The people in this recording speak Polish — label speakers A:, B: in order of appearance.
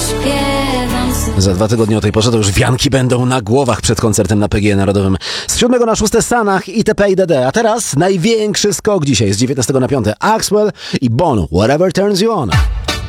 A: Za 2 tygodnie o tej porze to już wianki będą na głowach przed koncertem na PGE Narodowym. Z 7 na 6 Stanach itp. itd. A teraz największy skok dzisiaj z 19 na 5. Axwell i Bono, Whatever Turns You On.